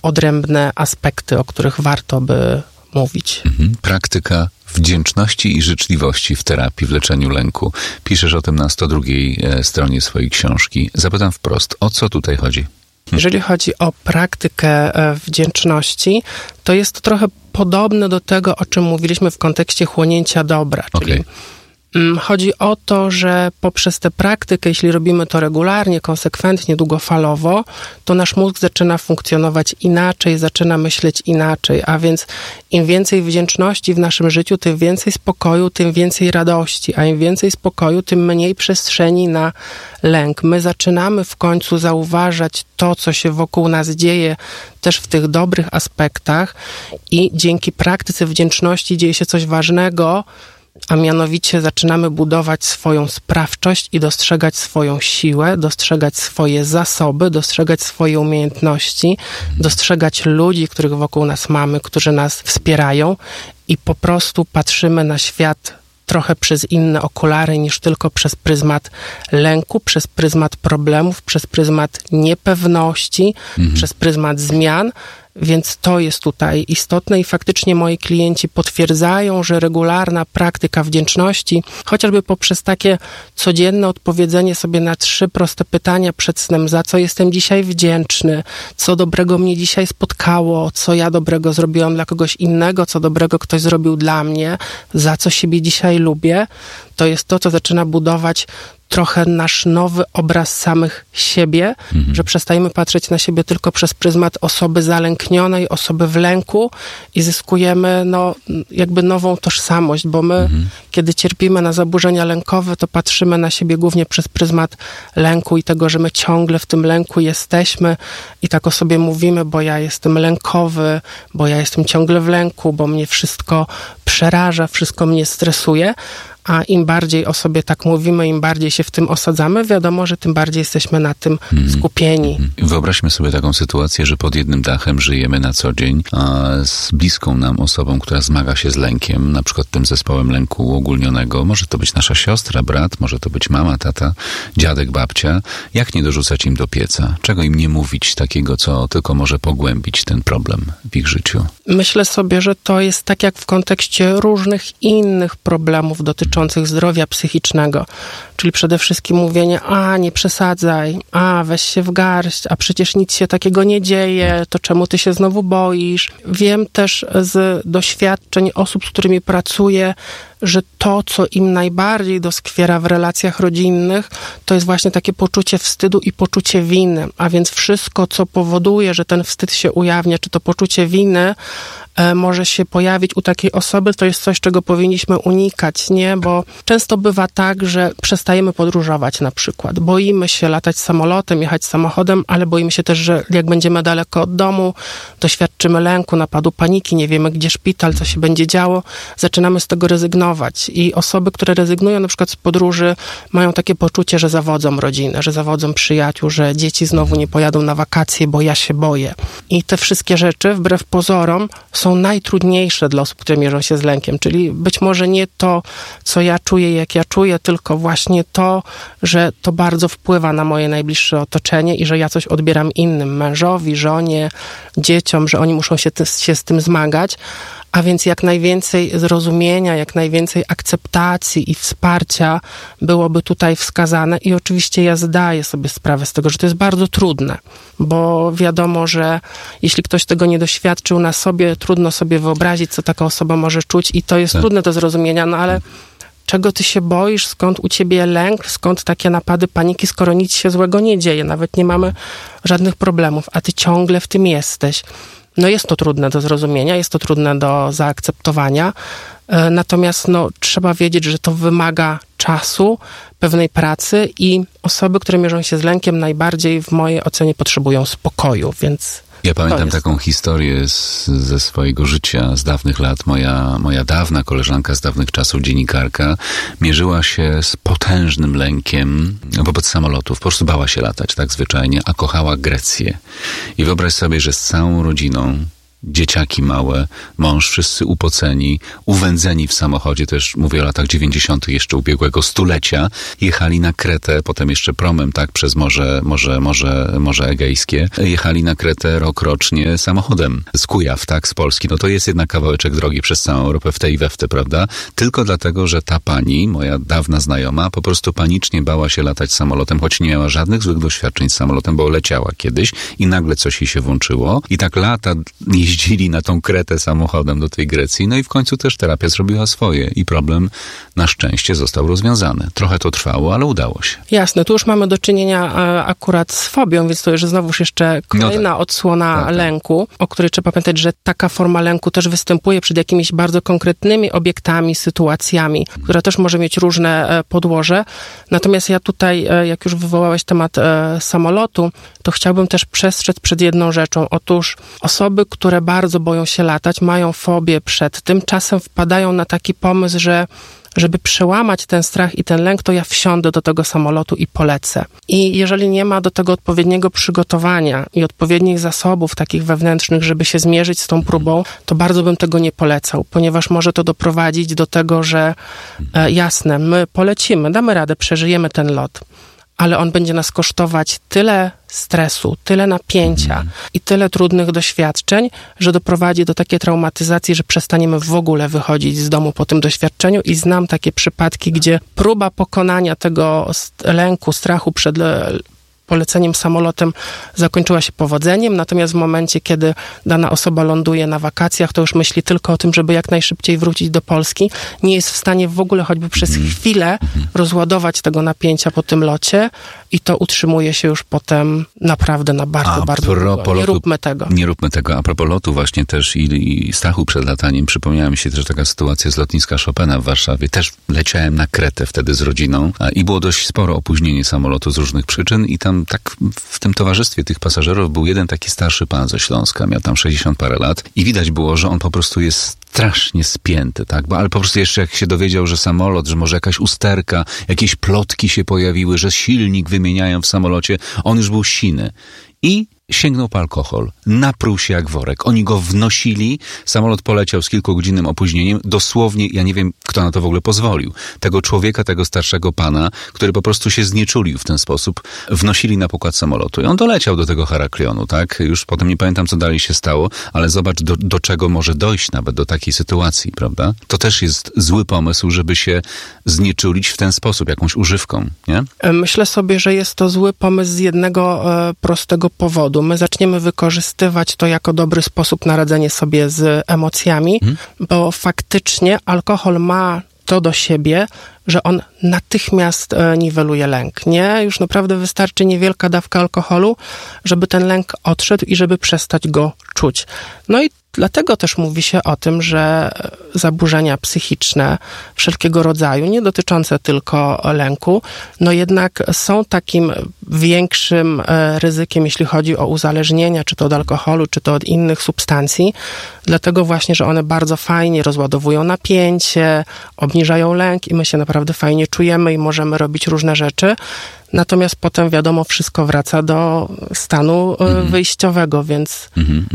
odrębne aspekty, o których warto by mówić. Praktyka wdzięczności i życzliwości w terapii, w leczeniu lęku. Piszesz o tym na 102 stronie swojej książki. Zapytam wprost, o co tutaj chodzi? Jeżeli chodzi o praktykę wdzięczności, to jest to trochę podobne do tego, o czym mówiliśmy w kontekście chłonięcia dobra, czyli chodzi o to, że poprzez tę praktykę, jeśli robimy to regularnie, konsekwentnie, długofalowo, to nasz mózg zaczyna funkcjonować inaczej, zaczyna myśleć inaczej, a więc im więcej wdzięczności w naszym życiu, tym więcej spokoju, tym więcej radości, a im więcej spokoju, tym mniej przestrzeni na lęk. My zaczynamy w końcu zauważać to, co się wokół nas dzieje, też w tych dobrych aspektach i dzięki praktyce wdzięczności dzieje się coś ważnego, a mianowicie zaczynamy budować swoją sprawczość i dostrzegać swoją siłę, dostrzegać swoje zasoby, dostrzegać swoje umiejętności, dostrzegać ludzi, których wokół nas mamy, którzy nas wspierają i po prostu patrzymy na świat trochę przez inne okulary niż tylko przez pryzmat lęku, przez pryzmat problemów, przez pryzmat niepewności, przez pryzmat zmian. Więc to jest tutaj istotne i faktycznie moi klienci potwierdzają, że regularna praktyka wdzięczności, chociażby poprzez takie codzienne odpowiedzenie sobie na 3 proste pytania przed snem, za co jestem dzisiaj wdzięczny, co dobrego mnie dzisiaj spotkało, co ja dobrego zrobiłam dla kogoś innego, co dobrego ktoś zrobił dla mnie, za co siebie dzisiaj lubię, to jest to, co zaczyna budować trochę nasz nowy obraz samych siebie, że przestajemy patrzeć na siebie tylko przez pryzmat osoby zalęknionej, osoby w lęku i zyskujemy jakby nową tożsamość, bo my, kiedy cierpimy na zaburzenia lękowe, to patrzymy na siebie głównie przez pryzmat lęku i tego, że my ciągle w tym lęku jesteśmy i tak o sobie mówimy, bo ja jestem lękowy, bo ja jestem ciągle w lęku, bo mnie wszystko przeraża, wszystko mnie stresuje. A im bardziej o sobie tak mówimy, im bardziej się w tym osadzamy, wiadomo, że tym bardziej jesteśmy na tym skupieni. Wyobraźmy sobie taką sytuację, że pod jednym dachem żyjemy na co dzień z bliską nam osobą, która zmaga się z lękiem, na przykład tym zespołem lęku uogólnionego. Może to być nasza siostra, brat, może to być mama, tata, dziadek, babcia. Jak nie dorzucać im do pieca? Czego im nie mówić takiego, co tylko może pogłębić ten problem w ich życiu? Myślę sobie, że to jest tak jak w kontekście różnych innych problemów dotyczących zdrowia psychicznego, czyli przede wszystkim mówienie, nie przesadzaj, weź się w garść, a przecież nic się takiego nie dzieje, to czemu ty się znowu boisz? Wiem też z doświadczeń osób, z którymi pracuję, że to, co im najbardziej doskwiera w relacjach rodzinnych, to jest właśnie takie poczucie wstydu i poczucie winy, a więc wszystko, co powoduje, że ten wstyd się ujawnia, czy to poczucie winy może się pojawić u takiej osoby, to jest coś, czego powinniśmy unikać, nie? Bo często bywa tak, że przestajemy podróżować na przykład. Boimy się latać samolotem, jechać samochodem, ale boimy się też, że jak będziemy daleko od domu, doświadczymy lęku, napadu paniki, nie wiemy gdzie szpital, co się będzie działo, zaczynamy z tego rezygnować. I osoby, które rezygnują na przykład z podróży, mają takie poczucie, że zawodzą rodzinę, że zawodzą przyjaciół, że dzieci znowu nie pojadą na wakacje, bo ja się boję. I te wszystkie rzeczy, wbrew pozorom, są najtrudniejsze dla osób, które mierzą się z lękiem, czyli być może nie to, co ja czuję, jak ja czuję, tylko właśnie to, że to bardzo wpływa na moje najbliższe otoczenie i że ja coś odbieram innym, mężowi, żonie, dzieciom, że oni muszą się z tym zmagać, a więc jak najwięcej zrozumienia, jak najwięcej akceptacji i wsparcia byłoby tutaj wskazane i oczywiście ja zdaję sobie sprawę z tego, że to jest bardzo trudne, bo wiadomo, że jeśli ktoś tego nie doświadczył na sobie, trudno sobie wyobrazić, co taka osoba może czuć i to jest trudne do zrozumienia, ale czego ty się boisz, skąd u ciebie lęk, skąd takie napady paniki, skoro nic się złego nie dzieje, nawet nie mamy żadnych problemów, a ty ciągle w tym jesteś. Jest to trudne do zrozumienia, jest to trudne do zaakceptowania, natomiast trzeba wiedzieć, że to wymaga czasu, pewnej pracy i osoby, które mierzą się z lękiem najbardziej w mojej ocenie potrzebują spokoju, więc ja pamiętam taką historię ze swojego życia, z dawnych lat. Moja dawna koleżanka z dawnych czasów, dziennikarka, mierzyła się z potężnym lękiem wobec samolotów. Po prostu bała się latać, tak zwyczajnie, a kochała Grecję. I wyobraź sobie, że z całą rodziną dzieciaki małe, mąż, wszyscy upoceni, uwędzeni w samochodzie, też mówię o latach 90. jeszcze ubiegłego stulecia, jechali na Kretę, potem jeszcze promem, tak, przez Morze Egejskie, jechali na Kretę rok rocznie samochodem z Kujaw, tak, z Polski. No to jest jednak kawałeczek drogi przez całą Europę w te i we w te, prawda? Tylko dlatego, że ta pani, moja dawna znajoma, po prostu panicznie bała się latać samolotem, choć nie miała żadnych złych doświadczeń z samolotem, bo leciała kiedyś i nagle coś jej się włączyło i tak lata jeździli na tą Kretę samochodem do tej Grecji, no i w końcu też terapia zrobiła swoje i problem na szczęście został rozwiązany. Trochę to trwało, ale udało się. Jasne, tu już mamy do czynienia akurat z fobią, więc to już znowuż jeszcze kolejna odsłona lęku, o której trzeba pamiętać, że taka forma lęku też występuje przed jakimiś bardzo konkretnymi obiektami, sytuacjami, która też może mieć różne podłoże. Natomiast ja tutaj, jak już wywołałeś temat samolotu, to chciałbym też przestrzec przed jedną rzeczą. Otóż osoby, które bardzo boją się latać, mają fobię przed tym, czasem wpadają na taki pomysł, że żeby przełamać ten strach i ten lęk, to ja wsiądę do tego samolotu i polecę. I jeżeli nie ma do tego odpowiedniego przygotowania i odpowiednich zasobów takich wewnętrznych, żeby się zmierzyć z tą próbą, to bardzo bym tego nie polecał, ponieważ może to doprowadzić do tego, że jasne, my polecimy, damy radę, przeżyjemy ten lot, ale on będzie nas kosztować tyle stresu, tyle napięcia i tyle trudnych doświadczeń, że doprowadzi do takiej traumatyzacji, że przestaniemy w ogóle wychodzić z domu po tym doświadczeniu i znam takie przypadki, gdzie próba pokonania tego lęku, strachu przed poleceniem samolotem zakończyła się powodzeniem, natomiast w momencie, kiedy dana osoba ląduje na wakacjach, to już myśli tylko o tym, żeby jak najszybciej wrócić do Polski. Nie jest w stanie w ogóle choćby przez chwilę rozładować tego napięcia po tym locie i to utrzymuje się już potem naprawdę na bardzo długo. Nie róbmy tego. Nie róbmy tego. A propos lotu właśnie też i strachu przed lataniem, przypomniała mi się też taka sytuacja z lotniska Chopina w Warszawie. Też leciałem na Kretę wtedy z rodziną i było dość sporo opóźnienie samolotu z różnych przyczyn i tam tak w tym towarzystwie tych pasażerów był jeden taki starszy pan ze Śląska, miał tam 60 parę lat i widać było, że on po prostu jest strasznie spięty, tak? Ale po prostu jeszcze jak się dowiedział, że samolot, że może jakaś usterka, jakieś plotki się pojawiły, że silnik wymieniają w samolocie, on już był siny. I sięgnął po alkohol. Napruł się jak worek. Oni go wnosili, samolot poleciał z kilkugodzinnym opóźnieniem. Dosłownie, ja nie wiem, kto na to w ogóle pozwolił. Tego człowieka, tego starszego pana, który po prostu się znieczulił w ten sposób, wnosili na pokład samolotu. I on doleciał do tego Heraklionu, tak? Już potem nie pamiętam, co dalej się stało, ale zobacz, do czego może dojść nawet do takiej sytuacji, prawda? To też jest zły pomysł, żeby się znieczulić w ten sposób, jakąś używką, nie? Myślę sobie, że jest to zły pomysł z jednego prostego powodu. My zaczniemy wykorzystywać to jako dobry sposób na radzenie sobie z emocjami, bo faktycznie alkohol ma to do siebie, że on natychmiast niweluje lęk. Nie? Już naprawdę wystarczy niewielka dawka alkoholu, żeby ten lęk odszedł i żeby przestać go czuć. No i dlatego też mówi się o tym, że zaburzenia psychiczne wszelkiego rodzaju, nie dotyczące tylko lęku, no jednak są takim większym ryzykiem, jeśli chodzi o uzależnienia, czy to od alkoholu, czy to od innych substancji, dlatego właśnie, że one bardzo fajnie rozładowują napięcie, obniżają lęk i my się naprawdę fajnie czujemy i możemy robić różne rzeczy. Natomiast potem, wiadomo, wszystko wraca do stanu wyjściowego, więc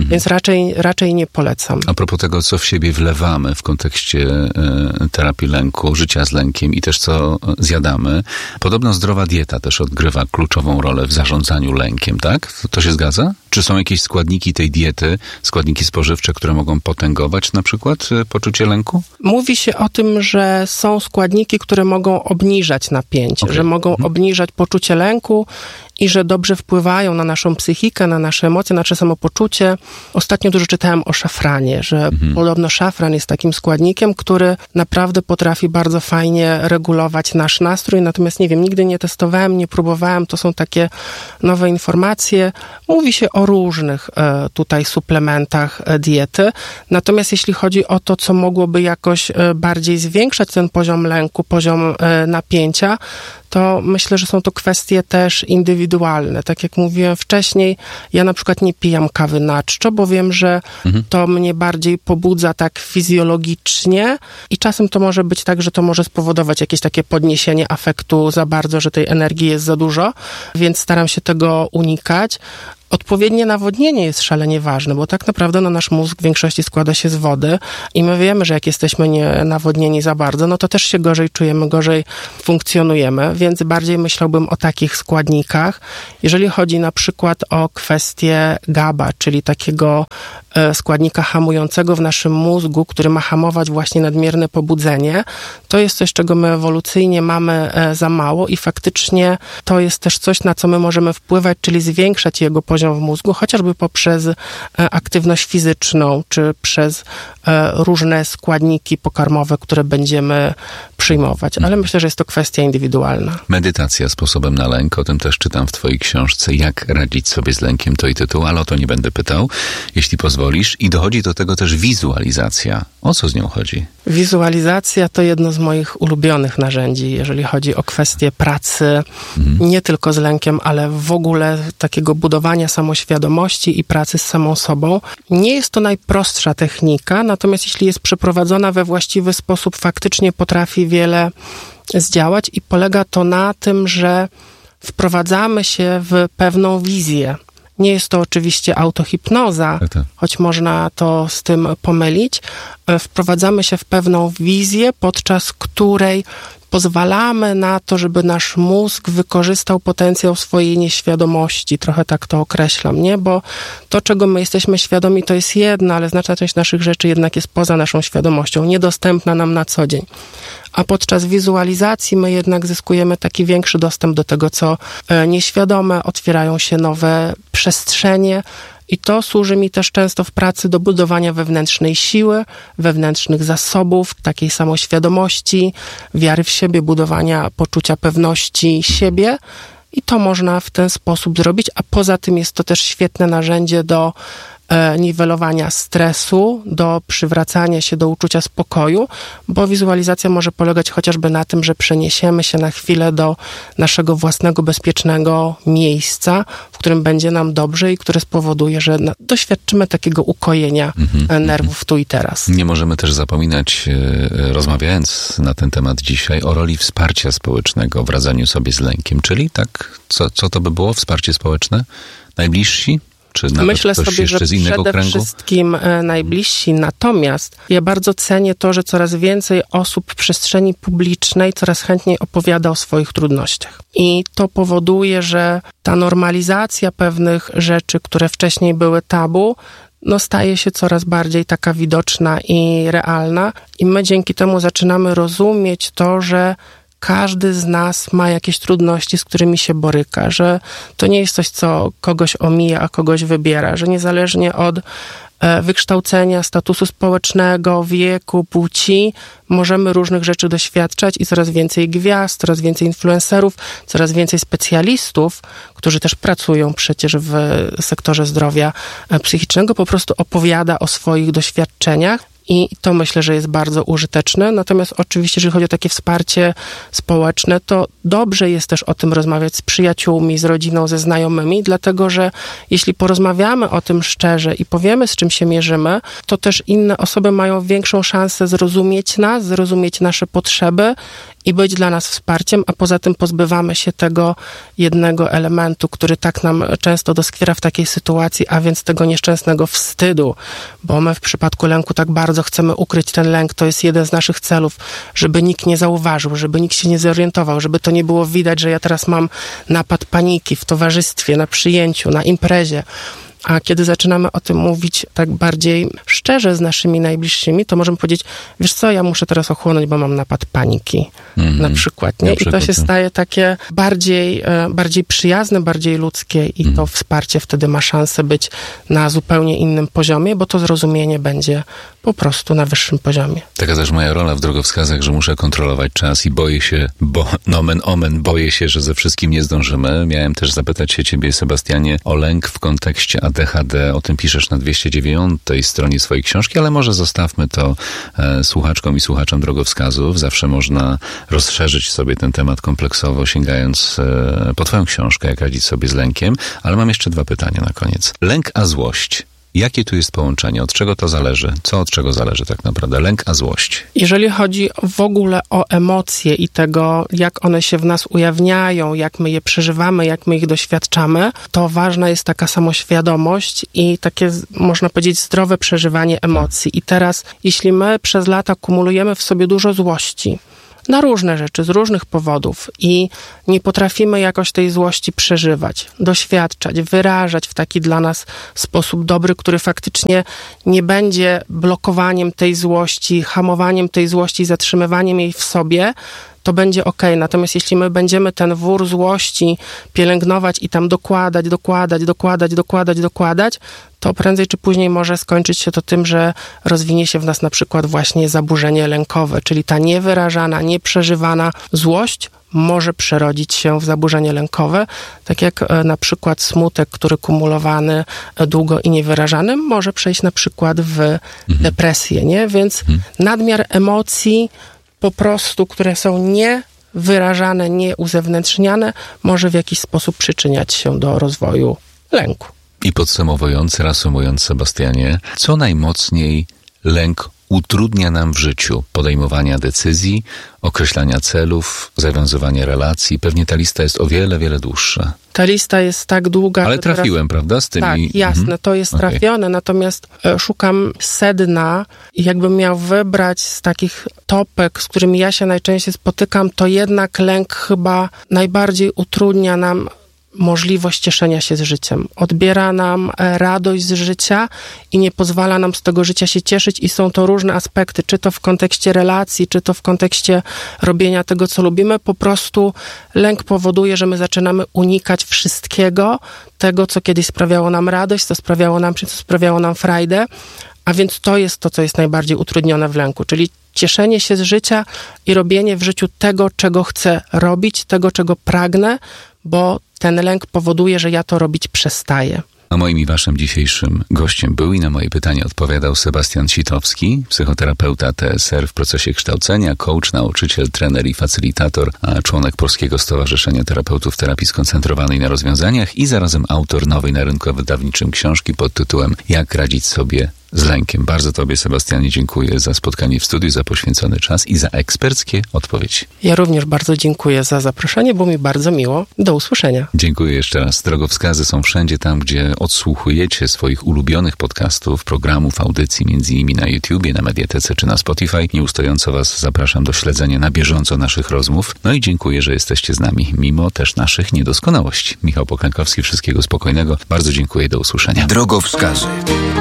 raczej nie polecam. A propos tego, co w siebie wlewamy w kontekście terapii lęku, życia z lękiem i też co zjadamy, podobno zdrowa dieta też odgrywa kluczową rolę w zarządzaniu lękiem, tak? To się zgadza? Czy są jakieś składniki tej diety, składniki spożywcze, które mogą potęgować na przykład poczucie lęku? Mówi się o tym, że są składniki, które mogą obniżać napięcie, że mogą obniżać poczucie lęku i że dobrze wpływają na naszą psychikę, na nasze emocje, na nasze samopoczucie. Ostatnio dużo czytałem o szafranie, że podobno szafran jest takim składnikiem, który naprawdę potrafi bardzo fajnie regulować nasz nastrój, natomiast nie wiem, nigdy nie testowałem, nie próbowałem, to są takie nowe informacje. Mówi się o różnych tutaj suplementach diety, natomiast jeśli chodzi o to, co mogłoby jakoś bardziej zwiększać ten poziom lęku, poziom napięcia, to myślę, że są to kwestie też indywidualne. Tak jak mówiłem wcześniej, ja na przykład nie pijam kawy na czczo, bo wiem, że to mnie bardziej pobudza tak fizjologicznie i czasem to może być tak, że to może spowodować jakieś takie podniesienie afektu za bardzo, że tej energii jest za dużo, więc staram się tego unikać. Odpowiednie nawodnienie jest szalenie ważne, bo tak naprawdę nasz mózg w większości składa się z wody i my wiemy, że jak jesteśmy nienawodnieni za bardzo, no to też się gorzej czujemy, gorzej funkcjonujemy, więc bardziej myślałbym o takich składnikach. Jeżeli chodzi na przykład o kwestię GABA, czyli takiego składnika hamującego w naszym mózgu, który ma hamować właśnie nadmierne pobudzenie, to jest coś, czego my ewolucyjnie mamy za mało i faktycznie to jest też coś, na co my możemy wpływać, czyli zwiększać jego poziom w mózgu, chociażby poprzez aktywność fizyczną, czy przez różne składniki pokarmowe, które będziemy przyjmować. Ale myślę, że jest to kwestia indywidualna. Medytacja sposobem na lęk, o tym też czytam w twojej książce, jak radzić sobie z lękiem, to i tytuł, ale o to nie będę pytał, jeśli pozwolisz. I dochodzi do tego też wizualizacja. O co z nią chodzi? Wizualizacja to jedno z moich ulubionych narzędzi, jeżeli chodzi o kwestię pracy, nie tylko z lękiem, ale w ogóle takiego budowania samoświadomości i pracy z samą sobą. Nie jest to najprostsza technika, natomiast jeśli jest przeprowadzona we właściwy sposób, faktycznie potrafi wiele zdziałać i polega to na tym, że wprowadzamy się w pewną wizję. Nie jest to oczywiście autohipnoza, choć można to z tym pomylić. Wprowadzamy się w pewną wizję, podczas której pozwalamy na to, żeby nasz mózg wykorzystał potencjał swojej nieświadomości. Trochę tak to określam, nie? Bo to, czego my jesteśmy świadomi, to jest jedno, ale znaczna część naszych rzeczy jednak jest poza naszą świadomością, niedostępna nam na co dzień. A podczas wizualizacji my jednak zyskujemy taki większy dostęp do tego, co nieświadome, otwierają się nowe przestrzenie, i to służy mi też często w pracy do budowania wewnętrznej siły, wewnętrznych zasobów, takiej samoświadomości, wiary w siebie, budowania poczucia pewności siebie. I to można w ten sposób zrobić, a poza tym jest to też świetne narzędzie do niwelowania stresu, do przywracania się do uczucia spokoju, bo wizualizacja może polegać chociażby na tym, że przeniesiemy się na chwilę do naszego własnego bezpiecznego miejsca, w którym będzie nam dobrze i które spowoduje, że doświadczymy takiego ukojenia nerwów tu i teraz. Nie możemy też zapominać, rozmawiając na ten temat dzisiaj, o roli wsparcia społecznego w radzeniu sobie z lękiem, czyli tak, co to by było wsparcie społeczne? Najbliżsi? Czy myślę sobie, że przede wszystkim najbliżsi, natomiast ja bardzo cenię to, że coraz więcej osób w przestrzeni publicznej coraz chętniej opowiada o swoich trudnościach. I to powoduje, że ta normalizacja pewnych rzeczy, które wcześniej były tabu, staje się coraz bardziej taka widoczna i realna. I my dzięki temu zaczynamy rozumieć to, że każdy z nas ma jakieś trudności, z którymi się boryka, że to nie jest coś, co kogoś omija, a kogoś wybiera, że niezależnie od wykształcenia, statusu społecznego, wieku, płci, możemy różnych rzeczy doświadczać i coraz więcej gwiazd, coraz więcej influencerów, coraz więcej specjalistów, którzy też pracują przecież w sektorze zdrowia psychicznego, po prostu opowiada o swoich doświadczeniach. I to myślę, że jest bardzo użyteczne. Natomiast oczywiście, jeżeli chodzi o takie wsparcie społeczne, to dobrze jest też o tym rozmawiać z przyjaciółmi, z rodziną, ze znajomymi, dlatego że jeśli porozmawiamy o tym szczerze i powiemy, z czym się mierzymy, to też inne osoby mają większą szansę zrozumieć nas, zrozumieć nasze potrzeby i być dla nas wsparciem, a poza tym pozbywamy się tego jednego elementu, który tak nam często doskwiera w takiej sytuacji, a więc tego nieszczęsnego wstydu, bo my w przypadku lęku tak bardzo chcemy ukryć ten lęk, to jest jeden z naszych celów, żeby nikt nie zauważył, żeby nikt się nie zorientował, żeby to nie było widać, że ja teraz mam napad paniki w towarzystwie, na przyjęciu, na imprezie. A kiedy zaczynamy o tym mówić tak bardziej szczerze z naszymi najbliższymi, to możemy powiedzieć, wiesz co, ja muszę teraz ochłonąć, bo mam napad paniki na przykład. Nie? I to się staje takie bardziej przyjazne, bardziej ludzkie i to wsparcie wtedy ma szansę być na zupełnie innym poziomie, bo to zrozumienie będzie po prostu na wyższym poziomie. Taka też moja rola w drogowskazach, że muszę kontrolować czas i boję się, nomen omen, boję się, że ze wszystkim nie zdążymy. Miałem też zapytać się ciebie, Sebastianie, o lęk w kontekście ADHD. O tym piszesz na 209 stronie swojej książki, ale może zostawmy to słuchaczkom i słuchaczom drogowskazów. Zawsze można rozszerzyć sobie ten temat kompleksowo, sięgając po twoją książkę, jak radzić sobie z lękiem. Ale mam jeszcze 2 pytania na koniec. Lęk a złość. Jakie tu jest połączenie? Od czego to zależy? Co od czego zależy tak naprawdę? Lęk a złość. Jeżeli chodzi w ogóle o emocje i tego, jak one się w nas ujawniają, jak my je przeżywamy, jak my ich doświadczamy, to ważna jest taka samoświadomość i takie, można powiedzieć, zdrowe przeżywanie emocji. I teraz, jeśli my przez lata kumulujemy w sobie dużo złości, na różne rzeczy, z różnych powodów i nie potrafimy jakoś tej złości przeżywać, doświadczać, wyrażać w taki dla nas sposób dobry, który faktycznie nie będzie blokowaniem tej złości, hamowaniem tej złości, zatrzymywaniem jej w sobie, to będzie okej. Natomiast jeśli my będziemy ten wór złości pielęgnować i tam dokładać, to prędzej czy później może skończyć się to tym, że rozwinie się w nas na przykład właśnie zaburzenie lękowe, czyli ta niewyrażana, nieprzeżywana złość może przerodzić się w zaburzenie lękowe, tak jak na przykład smutek, który kumulowany długo i niewyrażany może przejść na przykład w depresję, nie? Więc nadmiar emocji po prostu, które są niewyrażane, nieuzewnętrzniane, może w jakiś sposób przyczyniać się do rozwoju lęku. I podsumowując, reasumując, Sebastianie, co najmocniej lęk utrudnia nam w życiu podejmowania decyzji, określania celów, zawiązywania relacji. Pewnie ta lista jest o wiele, wiele dłuższa. Ta lista jest tak długa... Ale trafiłem, prawda, z tymi... Tak, jasne, to jest trafione, natomiast szukam sedna i jakbym miał wybrać z takich topek, z którymi ja się najczęściej spotykam, to jednak lęk chyba najbardziej utrudnia nam możliwość cieszenia się z życiem. Odbiera nam radość z życia i nie pozwala nam z tego życia się cieszyć i są to różne aspekty, czy to w kontekście relacji, czy to w kontekście robienia tego, co lubimy. Po prostu lęk powoduje, że my zaczynamy unikać wszystkiego, tego, co kiedyś sprawiało nam radość, co sprawiało nam frajdę, a więc to jest to, co jest najbardziej utrudnione w lęku, czyli cieszenie się z życia i robienie w życiu tego, czego chcę robić, tego, czego pragnę, bo ten lęk powoduje, że ja to robić przestaję. A moim i waszym dzisiejszym gościem był i na moje pytanie odpowiadał Sebastian Sitowski, psychoterapeuta TSR w procesie kształcenia, coach, nauczyciel, trener i facylitator, a członek Polskiego Stowarzyszenia Terapeutów Terapii Skoncentrowanej na Rozwiązaniach i zarazem autor nowej na rynku wydawniczym książki pod tytułem Jak radzić sobie z lękiem. Bardzo tobie, Sebastianie, dziękuję za spotkanie w studiu, za poświęcony czas i za eksperckie odpowiedzi. Ja również bardzo dziękuję za zaproszenie, było mi bardzo miło. Do usłyszenia. Dziękuję jeszcze raz. Drogowskazy są wszędzie tam, gdzie odsłuchujecie swoich ulubionych podcastów, programów, audycji, między innymi na YouTubie, na Mediatece czy na Spotify. Nieustająco was zapraszam do śledzenia na bieżąco naszych rozmów. No i dziękuję, że jesteście z nami, mimo też naszych niedoskonałości. Michał Poklękowski, wszystkiego spokojnego. Bardzo dziękuję, do usłyszenia. Drogowskazy.